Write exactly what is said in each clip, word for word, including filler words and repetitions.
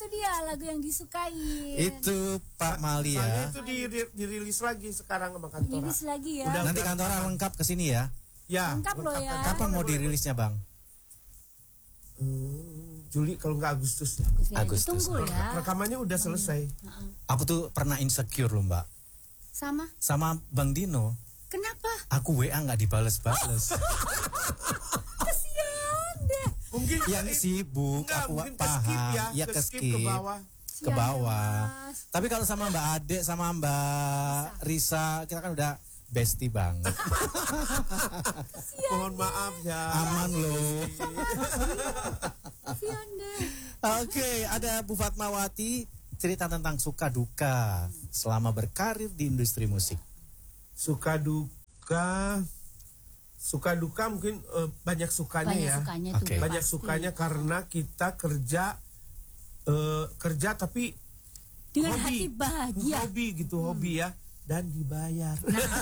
itu dia lagu yang disukai. Itu Pak Mali ya. Itu di, di, dirilis lagi sekarang sama Kantora. Dirilis lagi ya. Udah, nanti Kantora lengkap ke sini ya. Ya. Lengkap loh ya. Kapan mau dirilisnya Bang? Hmm, Juli kalau nggak Agustus ya. Agustus. Tunggu ya. Rekamannya udah selesai. Hmm. Aku tuh pernah insecure loh Mbak. Sama? Sama Bang Dino. Kenapa? Aku W A nggak dibales-bales. Kasian deh. Mungkin yang sibuk, enggak, aku mungkin paham. ke-skip ya, Ya ke ke-skip, skip, ke bawah. ke bawah. Mas. Tapi kalau sama Mbak Ade, sama Mbak Risa, kita kan udah bestie banget. Mohon maaf ya. Aman loh. Kasian deh. Oke, ada Bu Fatmawati, cerita tentang suka duka selama berkarir di industri musik. Suka duka, suka duka mungkin uh, banyak sukanya Banyak ya. sukanya tuh. Oke. Banyak pasti. sukanya karena kita kerja uh, kerja tapi Dengan hobi. hati bahagia. Hobi gitu, Hmm. hobi ya, dan dibayar.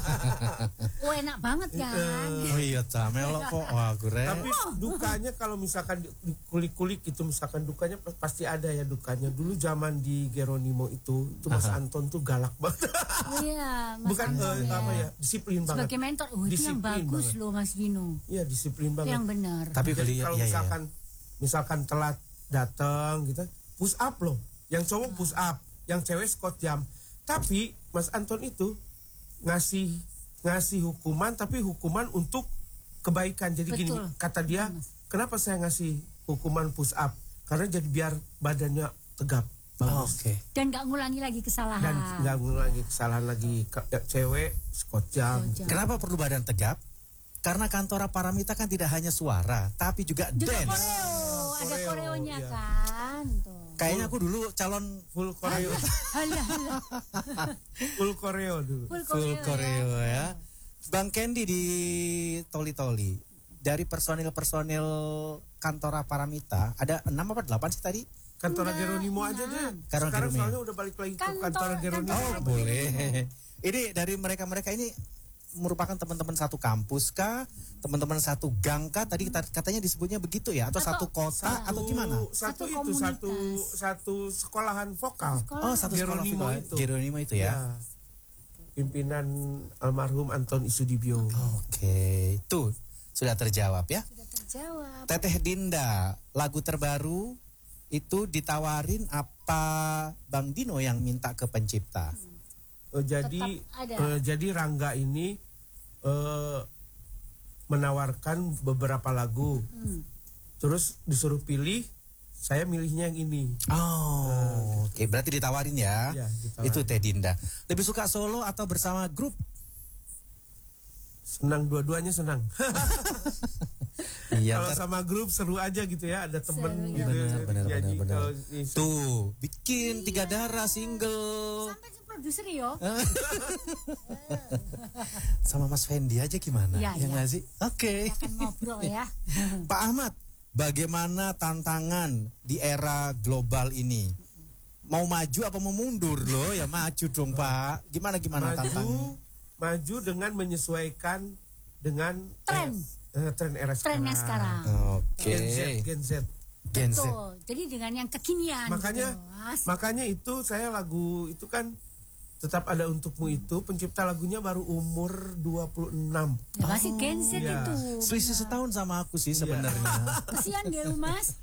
Oh enak banget kan. Oh iya, melok kok. Wah, gue Tapi dukanya kalau misalkan di- kulik-kulik gitu, misalkan dukanya pas- pasti ada ya dukanya. Dulu zaman di Geronimo itu, itu Mas Aha. Anton tuh galak banget. Oh iya, Mas Bukan Anton eh, apa ya, disiplin banget. Sebagai mentor, oh itu yang Disiplin bagus banget. loh Mas Dino. Iya, disiplin Itu banget. yang benar. Tapi Jadi beli kalau iya, iya. misalkan misalkan telat datang gitu, push up loh. Yang cowok push up, yang cewek squat jam. Tapi Mas Anton itu ngasih ngasih hukuman, tapi hukuman untuk kebaikan. Jadi gini, Betul. kata dia, Betul, Mas. kenapa saya ngasih hukuman push up? Karena jadi biar badannya tegap, Oh, bagus. Oke. Dan nggak ngulangi lagi kesalahan. Dan nggak ngulangi kesalahan lagi. Ke- ya, cewek squat jam. Squat jam. Kenapa perlu badan tegap? Karena Kantora Paramita kan tidak hanya suara, tapi juga Juga dance. koreo, ada Koreo, koreonya iya. kan. Tuh. Kayaknya aku dulu calon Full koreo, Halah, halah. full koreo dulu. Full full koreo, ya. koreo ya. Bang Candy di Toli Toli. Dari personil-personil Kantora Paramita, ada enam apa delapan sih tadi? Kantor Enggak, Geronimo aja enggak. deh. Kantor Sekarang Geronimo. soalnya udah balik lagi ke Kantor- kantor Geronimo. kantor- Oh, boleh. Ini dari mereka-mereka ini merupakan teman-teman satu kampus kah? Teman-teman satu gang kah? Tadi kita- katanya disebutnya begitu ya? Atau, Atau- satu kota atau gimana? Satu, Satu itu komunitas. satu satu sekolahan vokal. Sekolah. Oh, satu sekolah Geronimo vokal. itu. Geronimo itu ya. Ya. Pimpinan almarhum Anton Isudibyo. Oke, tuh sudah terjawab ya. Sudah terjawab. Teteh Dinda, lagu terbaru itu ditawarin apa Bang Dino yang minta ke pencipta? Eh, jadi Tetap ada. eh, jadi Rangga ini eh, menawarkan beberapa lagu. Hmm. Terus disuruh pilih, saya milihnya yang ini. Oh, oke, berarti ditawarin ya. Ya, ditawarin. Itu Teh Dinda. Lebih suka solo atau bersama grup? Senang, dua-duanya senang. Iya, Kalau ntar- sama grup seru aja gitu ya, ada temen Seru, gitu. iya. Benar, benar, nyanyi. benar, benar. Kalau ini- tuh bikin tiga darah single Sampai si produser yo. sama Mas Fendi aja gimana? Iya, Ya iya. nggak sih? Oke. Akan ngobrol ya. Pak Ahmad, bagaimana tantangan di era global ini? Mau maju apa mau mundur loh? Ya maju dong Pak. Gimana gimana tantangan? maju maju dengan menyesuaikan dengan Tren. eh, eh, tren era sekarang. Trennya sekarang. Oke. Gen Z, Gen Z. Gen Z. Betul. Jadi dengan yang kekinian. Makanya gitu, Mas. makanya itu saya lagu itu kan tetap ada untukmu itu, pencipta lagunya baru umur dua puluh enam. Ya, masih Gen Z iya. itu. Selisih setahun sama aku sih sebenarnya. Kesian dia lu Mas.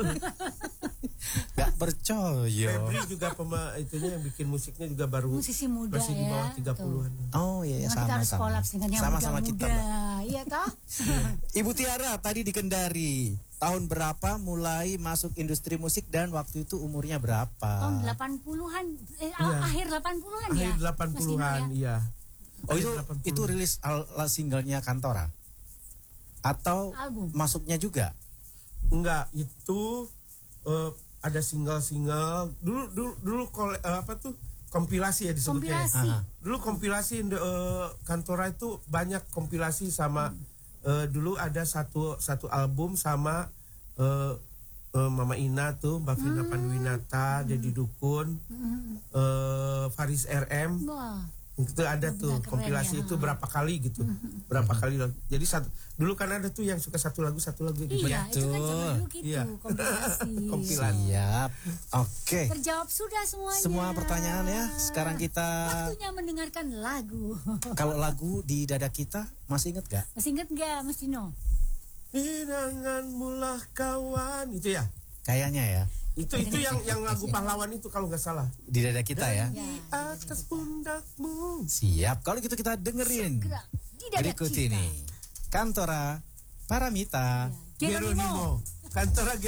Gak percaya. Febri juga pema itunya yang bikin musiknya juga baru Musisi muda masih di bawah ya. tiga puluhan. Oh iya, ya, Nah, kita sama harus sama. kolaps dengan yang Sama-sama kita. muda-muda. Mbak. Iya toh? Ibu Tiara tadi di Kendari. Tahun berapa mulai masuk industri musik dan waktu itu umurnya berapa? Tahun delapan puluhan, eh, Iya. akhir delapan puluhan ya. Akhir delapan Mas Dino puluhan, ya? iya. Oh itu Akhir delapan puluhan. itu rilis al, al- singlenya Kantora? Atau Album. masuknya juga? Enggak, itu eh, ada single-single. Dulu dulu dulu kole, eh, apa tuh? Kompilasi ya disebutnya. Kompilasi. Aha. Dulu kompilasi eh, Kantora itu banyak kompilasi sama eh, dulu ada satu satu album sama eh, eh, Mama Ina tuh, Mbak Vina Hmm. Panduwinata, Dedi Dukun, Hmm. eh, Faris R M. Wah, Itu ada tuh Keren kompilasi ya. itu berapa kali gitu. Berapa kali lagu. Jadi satu dulu kan ada tuh yang suka satu lagu satu lagu gitu. Iya, itu kan zaman dulu gitu, Iya. kompilasi. Kompilasi. Siap. Oke. Terjawab sudah semuanya. Semua pertanyaan ya. Sekarang kita Waktunya mendengarkan lagu. kalau lagu di dada kita masih inget gak? Masih inget gak Mas Dino? Hidangan mulah kawan itu ya. Kayaknya ya. Itu itu yang yang lagu pahlawan itu kalau nggak salah. Di dada kita ya. Ya, Atas pundakmu. Siap. Kalau gitu kita dengerin gerak di dada berikut kita. ini. Kantora Paramita. Geronimo. Geronimo. Kantora